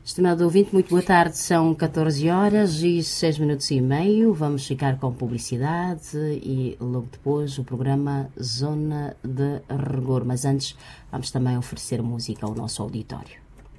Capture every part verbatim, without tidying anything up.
Estimado ouvinte, muito boa tarde. São catorze horas e seis minutos e meio. Vamos ficar com publicidade e logo depois o programa Zona de Rigor. Mas antes, vamos também oferecer música ao nosso auditório.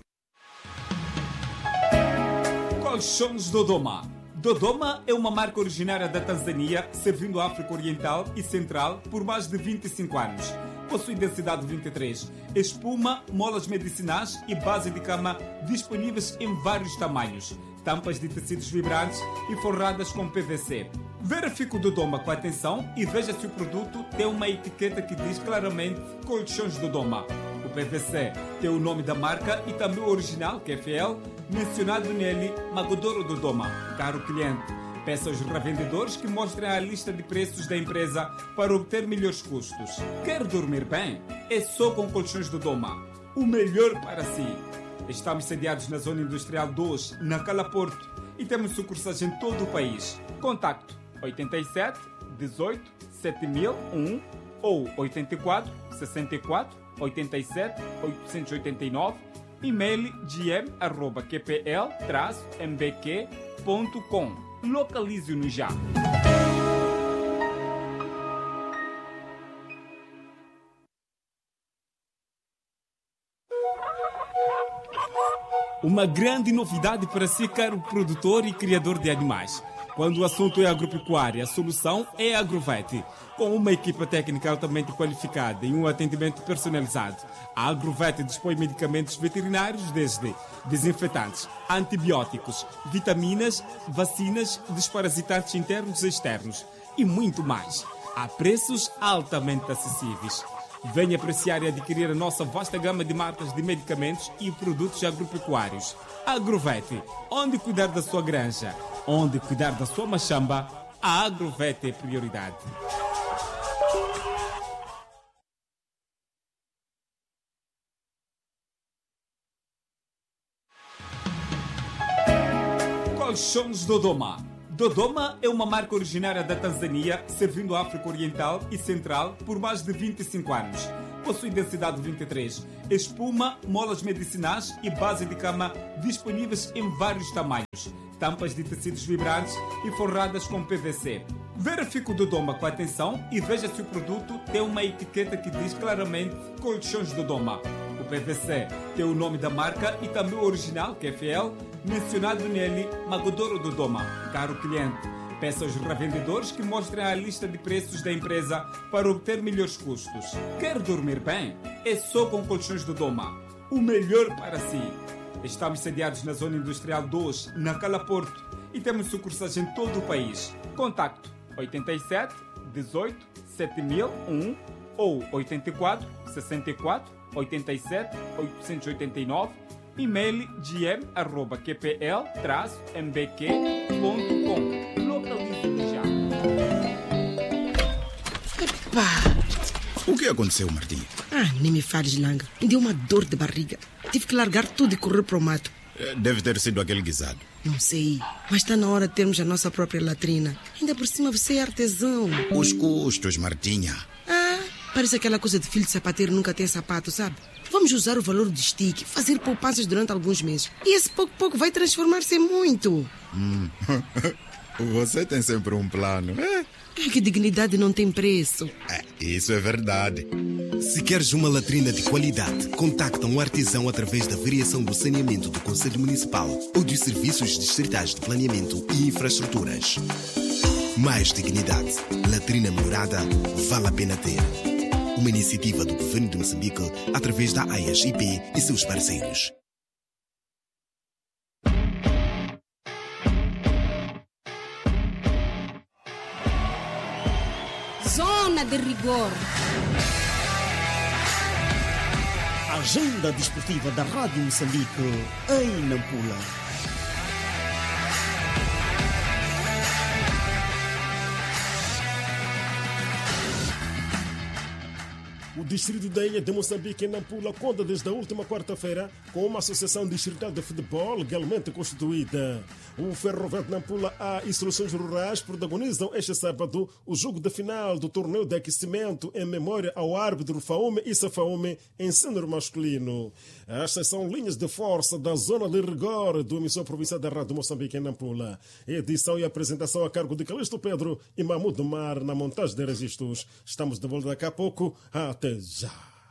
Colchões Dodoma. Dodoma é uma marca originária da Tanzânia, servindo a África Oriental e Central por mais de vinte e cinco anos. Possui densidade vinte e três, espuma, molas medicinais e base de cama disponíveis em vários tamanhos, tampas de tecidos vibrantes e forradas com P V C. Verifique o Dodoma com atenção e veja se o produto tem uma etiqueta que diz claramente Colchões Dodoma. O P V C tem o nome da marca e também o original, que é fiel, mencionado nele, Magodoro Dodoma. Caro cliente, peça aos revendedores que mostrem a lista de preços da empresa para obter melhores custos. Quer dormir bem? É só com Colchões Dodoma. O melhor para si. Estamos sediados na Zona Industrial dois, na Cala Porto, e temos sucursais em todo o país. Contacto oitenta e sete, dezoito, sete mil um ou oitenta e quatro, sessenta e quatro, oitenta e sete, oitocentos e oitenta e nove, e-mail g m arroba q p l traço m b q ponto com. Localize-no já. Uma grande novidade para si, caro produtor e criador de animais. Quando o assunto é agropecuária, a solução é a Agrovet. Com uma equipa técnica altamente qualificada e um atendimento personalizado, a Agrovet dispõe medicamentos veterinários desde desinfetantes, antibióticos, vitaminas, vacinas, desparasitantes internos e externos e muito mais, a preços altamente acessíveis. Venha apreciar e adquirir a nossa vasta gama de marcas de medicamentos e produtos agropecuários. Agrovet, onde cuidar da sua granja, onde cuidar da sua machamba, a Agrovet é prioridade. Colchões Dodoma. Dodoma é uma marca originária da Tanzânia, servindo a África Oriental e Central por mais de vinte e cinco anos. Possui densidade vinte e três, espuma, molas medicinais e base de cama disponíveis em vários tamanhos, tampas de tecidos vibrantes e forradas com P V C. Verifique o Dodoma com atenção e veja se o produto tem uma etiqueta que diz claramente Colchões Dodoma. O P V C tem o nome da marca e também o original, que é fiel, mencionado nele, Magodoro Dodoma. Caro cliente, peça aos revendedores que mostrem a lista de preços da empresa para obter melhores custos. Quer dormir bem? É só com Colchões Dodoma. O melhor para si. Estamos sediados na Zona Industrial dois, na Cala Porto, e temos sucursais em todo o país. Contacto oitenta e sete, dezoito, sete mil um ou oitenta e quatro, sessenta e quatro, oitenta e sete, oitocentos e oitenta e nove, e-mail g m arroba q p l traço m b q ponto com. Localize-no já. Epá! O que aconteceu, Martim? Ah, nem me fales, Langa. Me deu uma dor de barriga. Tive que largar tudo e correr para o mato. Deve ter sido aquele guisado. Não sei, mas está na hora de termos a nossa própria latrina. Ainda por cima você é artesão. Os custos, Martinha. Ah, parece aquela coisa de filho de sapateiro nunca tem sapato, sabe? Vamos usar o valor do stick, fazer poupanças durante alguns meses. E esse pouco pouco vai transformar-se em muito. Hum. Você tem sempre um plano. É? É que dignidade não tem preço. É, isso é verdade. Se queres uma latrina de qualidade, contacta um artesão através da variação do saneamento do Conselho Municipal ou dos Serviços Distritais de Planeamento e Infraestruturas. Mais dignidade. Latrina melhorada vale a pena ter. Uma iniciativa do Governo de Moçambique através da A E S I P e seus parceiros. Zona de Rigor. Agenda desportiva da Rádio Moçambique em Nampula. O distrito da ilha de Moçambique, em Nampula, conta desde a última quarta-feira com uma associação distrital de futebol legalmente constituída. O Ferroviário de Nampula A e Soluções Rurais protagonizam este sábado o jogo de final do torneio de aquecimento em memória ao árbitro Faume Issa Faume em sênior masculino. Estas são linhas de força da zona de rigor do emissor provincial da Rádio Moçambique, em Nampula. Edição e apresentação a cargo de Calixto Pedro e Mahmoud Mar na montagem de registros. Estamos de volta daqui a pouco. Até já.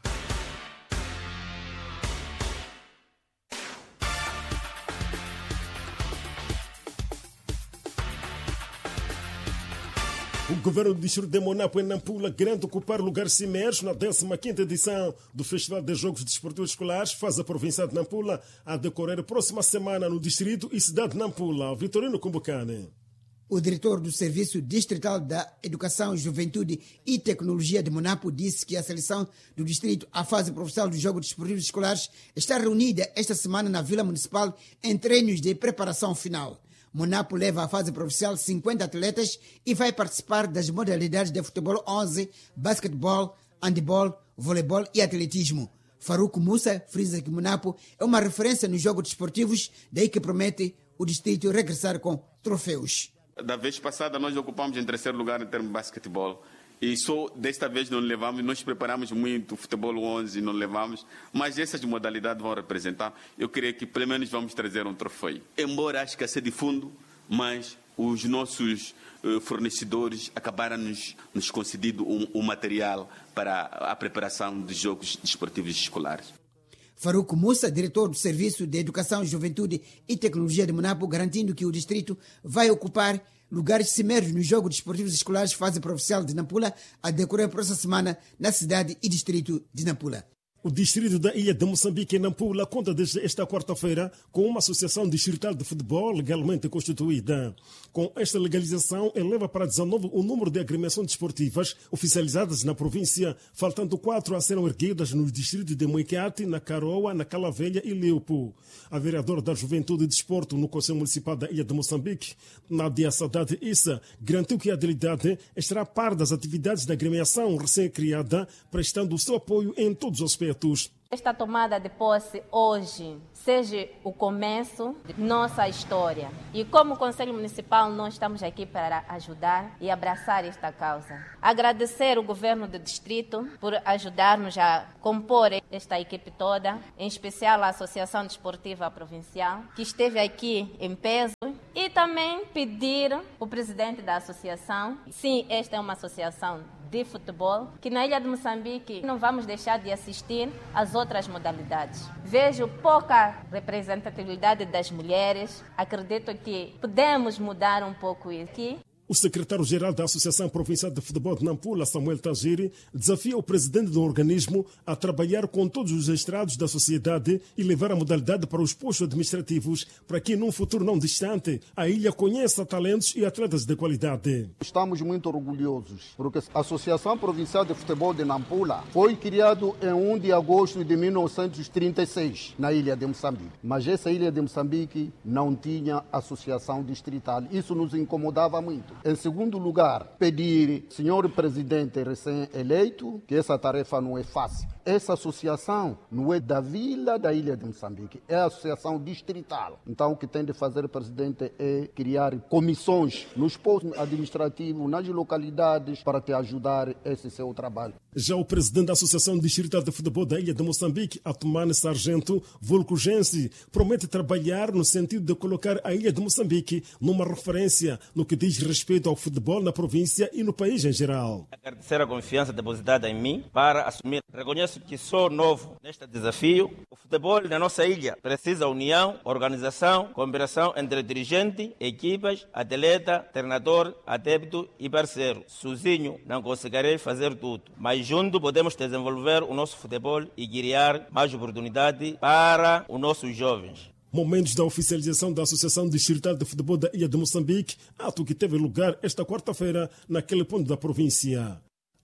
O governo do distrito de Monapo, em Nampula, garante ocupar lugar cimeiros na décima quinta edição do Festival de Jogos Desportivos Escolares, fase provincial de Nampula, a decorrer próxima semana no distrito e cidade de Nampula. Vitorino Kumbucane. O diretor do Serviço Distrital da Educação, Juventude e Tecnologia de Monapo disse que a seleção do distrito à fase profissional dos Jogos Desportivos Escolares está reunida esta semana na Vila Municipal em treinos de preparação final. Monapo leva à fase profissional cinquenta atletas e vai participar das modalidades de futebol onze, basquetebol, handebol, voleibol e atletismo. Faruco Mussa frisa que Monapo é uma referência nos jogos desportivos, daí que promete o distrito regressar com troféus. Da vez passada nós ocupamos em terceiro lugar em termos de basquetebol. E só desta vez não levamos, nós preparamos muito, o futebol onze não levamos, mas essas modalidades vão representar. Eu creio que pelo menos vamos trazer um troféu. Embora a escassez de fundo, mas os nossos uh, fornecedores acabaram nos, nos concedendo um, um material para a preparação dos jogos desportivos escolares. Faruco Mussa, diretor do Serviço de Educação, Juventude e Tecnologia de Monapo, garantindo que o distrito vai ocupar lugares cimeiros nos Jogos Desportivos Escolares fase profissional de Nampula, a decorrer próxima semana na cidade e distrito de Nampula. O distrito da ilha de Moçambique, em Nampula, conta desde esta quarta-feira com uma associação distrital de futebol legalmente constituída. Com esta legalização, eleva para dezenove o número de agremiações desportivas oficializadas na província, faltando quatro a serem erguidas nos distritos de Moicate, na Caroa, na Cala Velha e Leupo. A vereadora da Juventude e Desporto no Conselho Municipal da ilha de Moçambique, Nadia Saudade Issa, garantiu que a delegada estará a par das atividades da agremiação recém-criada, prestando o seu apoio em todos os aspectos. Esta tomada de posse hoje seja o começo de nossa história. E como Conselho Municipal, nós estamos aqui para ajudar e abraçar esta causa. Agradecer o governo do distrito por ajudar-nos a compor esta equipe toda, em especial a Associação Desportiva Provincial, que esteve aqui em peso. E também pedir o presidente da associação, sim, esta é uma associação de futebol, que na ilha de Moçambique não vamos deixar de assistir às outras modalidades. Vejo pouca representatividade das mulheres, acredito que podemos mudar um pouco isso aqui. O secretário-geral da Associação Provincial de Futebol de Nampula, Samuel Tagiri, desafia o presidente do organismo a trabalhar com todos os estrados da sociedade e levar a modalidade para os postos administrativos, para que, num futuro não distante, a ilha conheça talentos e atletas de qualidade. Estamos muito orgulhosos, porque a Associação Provincial de Futebol de Nampula foi criada em primeiro de agosto de mil novecentos e trinta e seis, na ilha de Moçambique. Mas essa ilha de Moçambique não tinha associação distrital. Isso nos incomodava muito. Em segundo lugar, pedir, senhor presidente recém-eleito, que essa tarefa não é fácil. Essa associação não é da vila da ilha de Moçambique, é a associação distrital. Então, o que tem de fazer o presidente é criar comissões nos postos administrativos, nas localidades, para te ajudar esse seu trabalho. Já o presidente da Associação Distrital de Futebol da ilha de Moçambique, Atumane Sargento Volcogense, promete trabalhar no sentido de colocar a ilha de Moçambique numa referência no que diz respeito ao futebol na província e no país em geral. Agradecer a confiança depositada em mim para assumir. Reconheço que sou novo neste desafio. O futebol na nossa ilha precisa união, organização, cooperação entre dirigente, equipas, atleta, treinador, adepto e parceiro. Sozinho não conseguirei fazer tudo, mas junto podemos desenvolver o nosso futebol e criar mais oportunidade para os nossos jovens. Momentos da oficialização da Associação Distrital de Futebol da ilha de Moçambique, ato que teve lugar esta quarta-feira naquele ponto da província.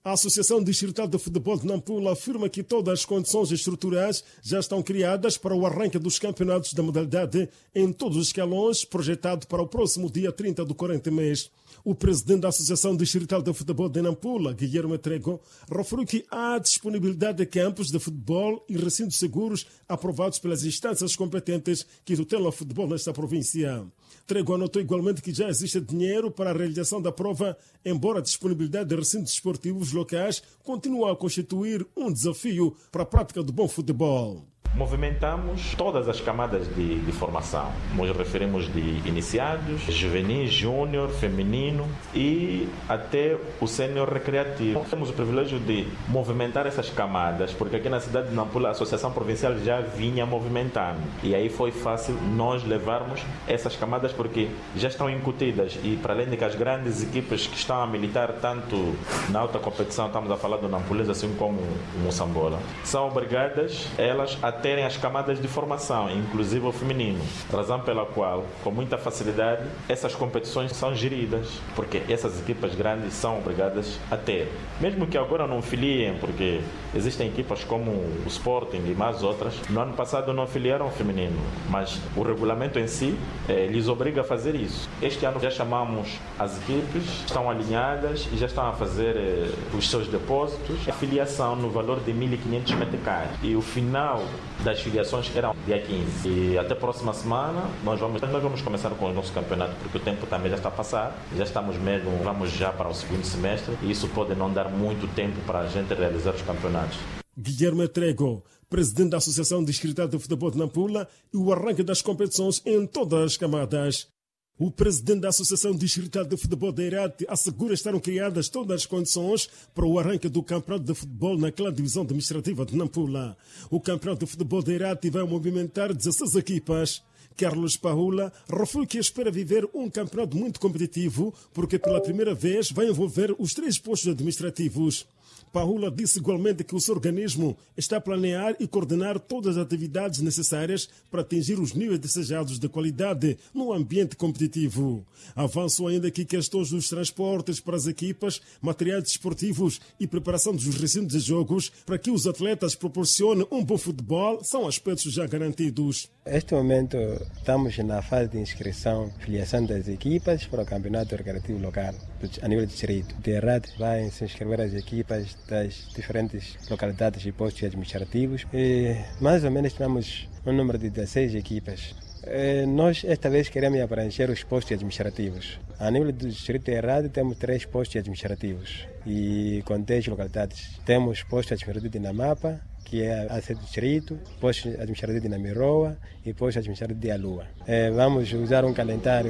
A Associação Distrital de Futebol de Nampula afirma que todas as condições estruturais já estão criadas para o arranque dos campeonatos da modalidade em todos os escalões, projetado para o próximo dia trinta do corrente mês. O presidente da Associação Distrital de Futebol de Nampula, Guilherme Trego, referiu que há disponibilidade de campos de futebol e recintos seguros aprovados pelas instâncias competentes que tutelam o futebol nesta província. Trego anotou igualmente que já existe dinheiro para a realização da prova, embora a disponibilidade de recintos esportivos locais continue a constituir um desafio para a prática do bom futebol. Movimentamos todas as camadas de, de formação. Nos referimos de iniciados, juvenis, júnior, feminino e até o sênior recreativo. Temos o privilégio de movimentar essas camadas, porque aqui na cidade de Nampula a Associação Provincial já vinha movimentando. E aí foi fácil nós levarmos essas camadas porque já estão incutidas. E para além de que as grandes equipes que estão a militar tanto na alta competição, estamos a falar do Nampulês assim como o Moçambola, são obrigadas elas a terem as camadas de formação, inclusive o feminino, razão pela qual, com muita facilidade, essas competições são geridas, porque essas equipas grandes são obrigadas a ter. Mesmo que agora não filiem, porque existem equipas como o Sporting e mais outras, no ano passado não filiaram o feminino, mas o regulamento em si eh, lhes obriga a fazer isso. Este ano já chamamos as equipes, estão alinhadas e já estão a fazer eh, os seus depósitos, a filiação no valor de mil e quinhentos meticais. E o final das filiações eram dia quinze. E até a próxima semana nós vamos, nós vamos começar com o nosso campeonato, porque o tempo também já está a passar. Já estamos mesmo, vamos já para o segundo semestre e isso pode não dar muito tempo para a gente realizar os campeonatos. Guilherme Trego, presidente da Associação Distrital de Futebol de Nampula, e o arranque das competições em todas as camadas. O presidente da Associação Distrital de Futebol da Irati assegura que estarão criadas todas as condições para o arranque do campeonato de futebol naquela divisão administrativa de Nampula. O campeonato de futebol da Irati vai movimentar dezesseis equipas. Carlos Pahula referiu que espera viver um campeonato muito competitivo, porque pela primeira vez vai envolver os três postos administrativos. Pahula disse igualmente que o seu organismo está a planear e coordenar todas as atividades necessárias para atingir os níveis desejados de qualidade no ambiente competitivo. Avançou ainda que questões dos transportes para as equipas, materiais desportivos e preparação dos recintos de jogos para que os atletas proporcionem um bom futebol são aspectos já garantidos. Neste momento estamos na fase de inscrição, filiação das equipas para o campeonato recreativo local a nível de distrito. De Irati vai se inscrever as equipas das diferentes localidades e postos administrativos. E mais ou menos temos um número de dezesseis equipas. E nós esta vez queremos abranger os postos administrativos. A nível do distrito de Irati temos três postos administrativos e com dez localidades. Temos posto administrativo de Namapa, que é a sede do distrito, posto administrativo de Namiroa e posto administrativo de Alua. É, vamos usar um calendário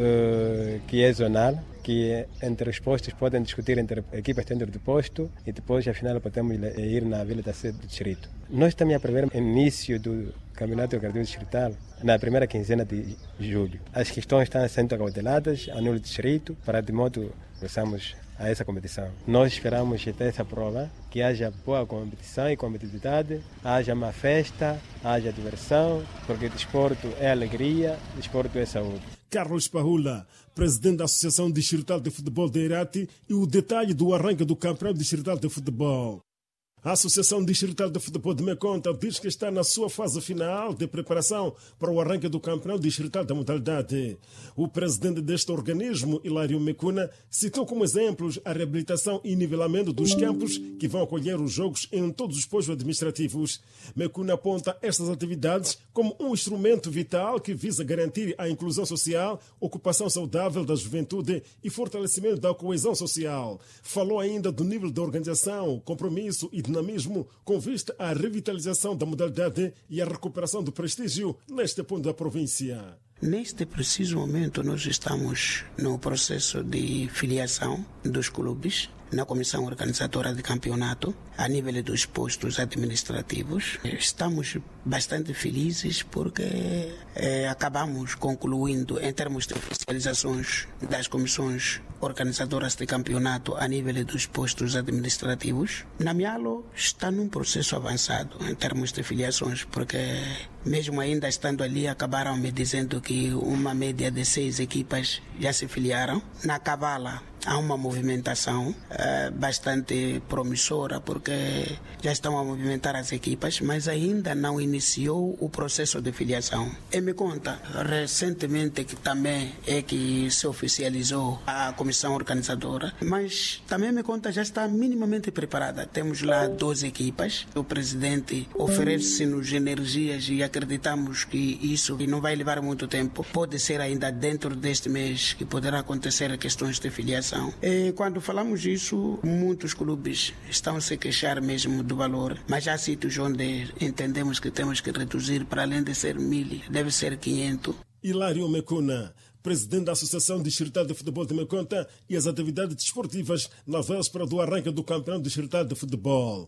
uh, que é zonal, que entre os postos podem discutir entre equipas dentro do posto e depois, afinal, podemos ir na vila da sede do distrito. Nós também prevemos o início do Campeonato Recreativo Distrital na primeira quinzena de julho. As questões estão sendo acauteladas a nível do distrito para de modo que possamos a essa competição. Nós esperamos até essa prova que haja boa competição e competitividade, haja uma festa, haja diversão, porque o desporto é alegria, o desporto é saúde. Carlos Pahula, presidente da Associação Distrital de Futebol de Irati, e o detalhe do arranque do Campeonato Distrital de Futebol. A Associação Distrital de Futebol de Meconta diz que está na sua fase final de preparação para o arranque do Campeonato Distrital da modalidade. O presidente deste organismo, Hilário Mecuna, citou como exemplos a reabilitação e nivelamento dos campos que vão acolher os jogos em todos os postos administrativos. Mecuna aponta estas atividades como um instrumento vital que visa garantir a inclusão social, ocupação saudável da juventude e fortalecimento da coesão social. Falou ainda do nível de organização, compromisso e dinamismo com vista à revitalização da modalidade e à recuperação do prestígio neste ponto da província. Neste preciso momento, nós estamos no processo de filiação dos clubes na comissão organizadora de campeonato, a nível dos postos administrativos. Estamos bastante felizes porque eh, acabamos concluindo em termos de oficializações das comissões organizadoras de campeonato a nível dos postos administrativos. Namialo está num processo avançado em termos de filiações, porque mesmo ainda estando ali, acabaram me dizendo que uma média de seis equipas já se filiaram. Na Cavala há uma movimentação uh, bastante promissora, porque já estão a movimentar as equipas, mas ainda não iniciou o processo de filiação. E me conta, recentemente que também é que se oficializou a comissão organizadora, mas também me conta, já está minimamente preparada. Temos lá doze equipas, o presidente oferece-nos energias e acreditamos que isso não vai levar muito tempo. Pode ser ainda dentro deste mês que poderá acontecer questões de filiação. E quando falamos isso, muitos clubes estão a se queixar mesmo do valor, mas há sítios onde entendemos que temos que reduzir, para além de ser mil, deve ser quinhentos. Hilário Mecuna, presidente da Associação Distrital de Futebol de Meconta, e as atividades desportivas na véspera do arranque do Campeonato Distrital de Futebol.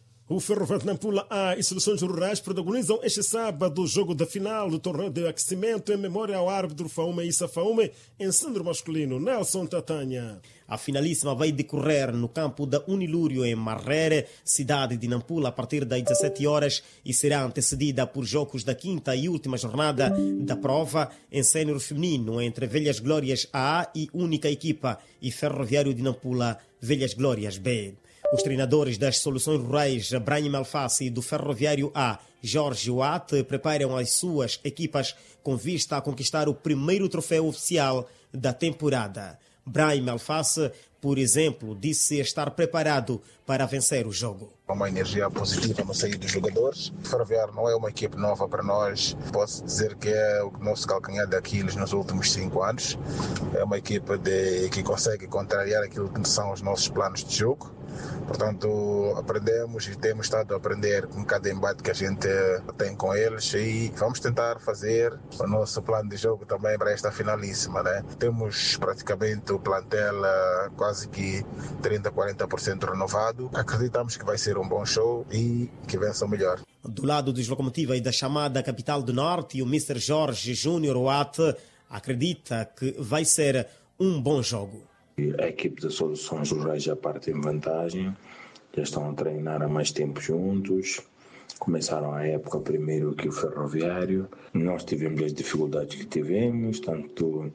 O Ferroviário de Nampula A e Seleções Rurais protagonizam este sábado o jogo da final do torneio de aquecimento em memória ao árbitro Faume Issa Faume em centro masculino, Nelson Tatanha. A finalíssima vai decorrer no campo da Unilúrio em Marrere, cidade de Nampula, a partir das dezessete horas e será antecedida por jogos da quinta e última jornada da prova em sénior feminino entre Velhas Glórias A e única equipa e Ferroviário de Nampula Velhas Glórias B. Os treinadores das Soluções Rurais, Brahim Alface, e do Ferroviário A, Jorge Watt, preparam as suas equipas com vista a conquistar o primeiro troféu oficial da temporada. Brahim Alface, por exemplo, disse estar preparado para vencer o jogo. Uma energia positiva no seio dos jogadores. O Ferroviário não é uma equipe nova para nós. Posso dizer que é o nosso calcanhar de Aquiles nos últimos cinco anos. É uma equipe de, que consegue contrariar aquilo que são os nossos planos de jogo. Portanto, aprendemos e temos estado a aprender com cada embate que a gente tem com eles e vamos tentar fazer o nosso plano de jogo também para esta finalíssima, né? Temos praticamente o plantel quase que trinta, quarenta por cento renovado. Acreditamos que vai ser um bom show e que vença o melhor. Do lado dos Locomotiva e da chamada Capital do Norte, o mister Jorge Júnior Watt acredita que vai ser um bom jogo. A equipe de Soluções Rurais já parte em vantagem, já estão a treinar há mais tempo juntos, começaram a época primeiro que o Ferroviário. Nós tivemos as dificuldades que tivemos, tanto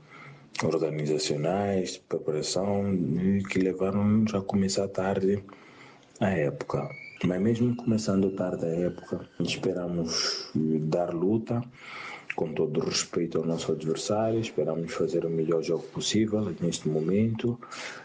organizacionais, preparação, que levaram-nos a começar tarde a época. Mas mesmo começando tarde a época, esperamos dar luta, com todo o respeito ao nosso adversário, esperamos fazer o melhor jogo possível neste momento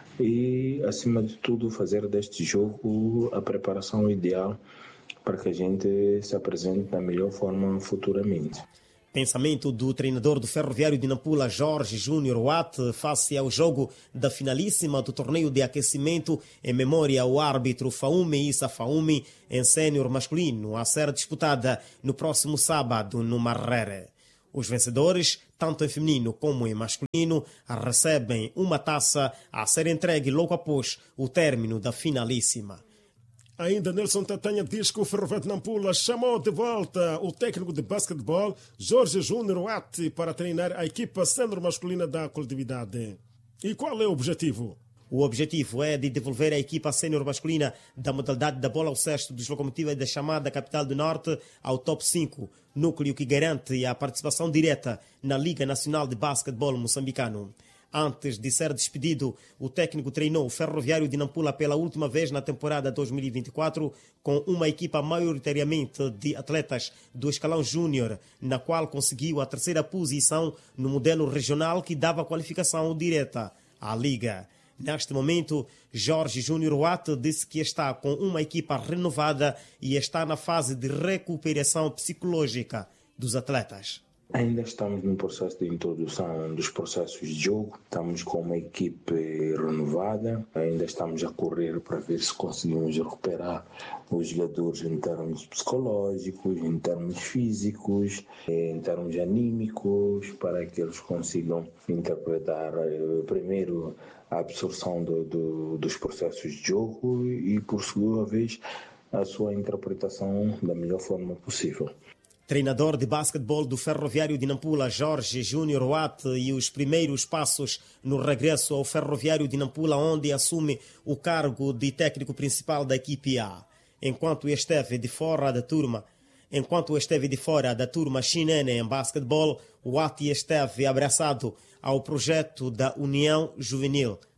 e, acima de tudo, fazer deste jogo a preparação ideal para que a gente se apresente da melhor forma futuramente. Pensamento do treinador do Ferroviário de Nampula, Jorge Júnior Watt, face ao jogo da finalíssima do torneio de aquecimento em memória ao árbitro Faume Issa Faume em sénior masculino, a ser disputada no próximo sábado no Marrere. Os vencedores, tanto em feminino como em masculino, recebem uma taça a ser entregue logo após o término da finalíssima. Ainda Nelson Tatanha diz que o Ferroviário de Nampula chamou de volta o técnico de basquetebol, Jorge Júnior Watt, para treinar a equipa sénior masculina da coletividade. E qual é o objetivo? O objetivo é de devolver a equipa sénior masculina da modalidade da bola ao cesto dos Locomotiva e da chamada Capital do Norte ao top cinco, núcleo que garante a participação direta na Liga Nacional de Basquetebol Moçambicano. Antes de ser despedido, o técnico treinou o Ferroviário de Nampula pela última vez na temporada dois mil e vinte e quatro com uma equipa maioritariamente de atletas do escalão júnior, na qual conseguiu a terceira posição no modelo regional que dava qualificação direta à Liga. Neste momento, Jorge Júnior Watt disse que está com uma equipa renovada e está na fase de recuperação psicológica dos atletas. Ainda estamos no processo de introdução dos processos de jogo, estamos com uma equipe renovada, ainda estamos a correr para ver se conseguimos recuperar os jogadores em termos psicológicos, em termos físicos, em termos anímicos, para que eles consigam interpretar primeiro a absorção do, do, dos processos de jogo e, por segunda vez, a sua interpretação da melhor forma possível. Treinador de basquetebol do Ferroviário de Nampula, Jorge Júnior Watt, e os primeiros passos no regresso ao Ferroviário de Nampula, onde assume o cargo de técnico principal da equipe A. Enquanto esteve de fora da turma, enquanto esteve de fora da turma chinesa em basquetebol, Watt esteve abraçado ao projeto da União Juvenil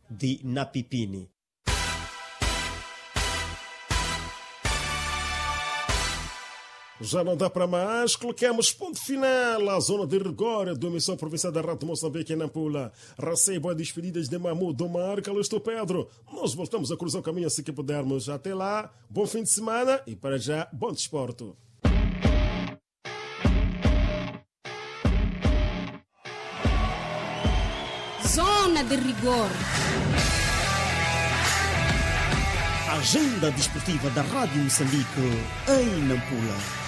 de Napipini. Já não dá para mais, colocamos ponto final à zona de rigor da emissão provincial da Rádio Moçambique em Nampula. Recebo as despedidas de Mahmoud Omar, Carlos Pedro. Nós voltamos a cruzar o caminho assim que pudermos. Até lá, bom fim de semana e para já, bom desporto. Zona de rigor. Agenda desportiva da Rádio Moçambique em Nampula.